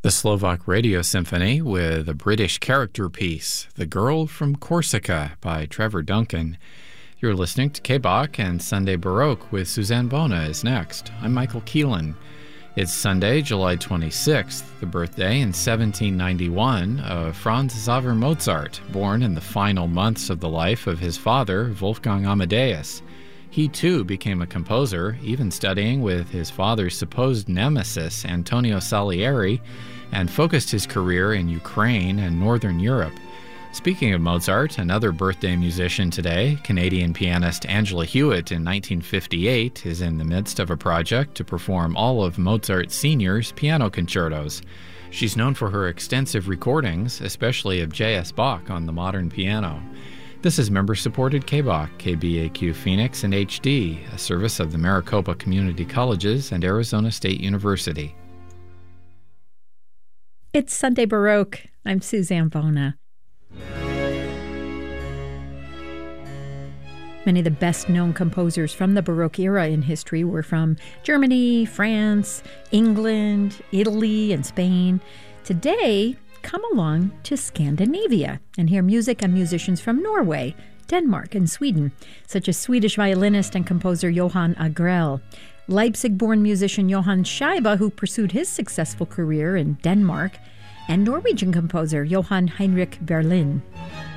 The Slovak Radio Symphony with a British character piece, The Girl from Corsica by Trevor Duncan. You're listening to K-Bach, and Sunday Baroque with Suzanne Bona is next. I'm Michael Keelan. It's Sunday, July 26th, the birthday in 1791 of Franz Xaver Mozart, born in the final months of the life of his father, Wolfgang Amadeus. He, too, became a composer, even studying with his father's supposed nemesis, Antonio Salieri, and focused his career in Ukraine and Northern Europe. Speaking of Mozart, another birthday musician today, Canadian pianist Angela Hewitt in 1958, is in the midst of a project to perform all of Mozart Sr.'s piano concertos. She's known for her extensive recordings, especially of J.S. Bach on the modern piano. This is member-supported K-Bach, KBAQ Phoenix and HD, a service of the Maricopa Community Colleges and Arizona State University. It's Sunday Baroque. I'm Suzanne Bona. Many of the best-known composers from the Baroque era in history were from Germany, France, England, Italy, and Spain. Today, come along to Scandinavia and hear music and musicians from Norway, Denmark, and Sweden, such as Swedish violinist and composer Johan Agrell, Leipzig-born musician Johann Scheibe, who pursued his successful career in Denmark, and Norwegian composer Johan Heinrich Berlin.